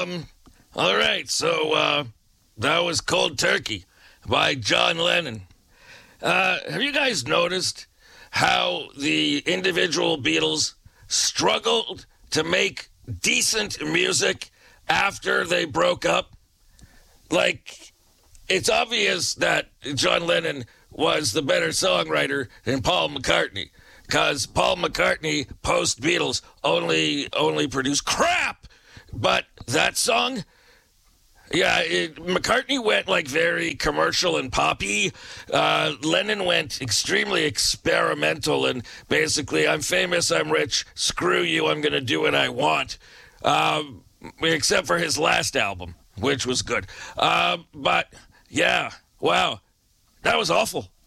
All right, so that was Cold Turkey by John Lennon. Have you guys noticed how the individual Beatles struggled to make decent music after they broke up? Like, it's obvious that John Lennon was the better songwriter than Paul McCartney, because Paul McCartney, post-Beatles, only produced crap. But that song, McCartney went like very commercial and poppy. Lennon went extremely experimental and basically, I'm famous, I'm rich, screw you, I'm going to do what I want. Except for his last album, which was good. But yeah, wow, that was awful.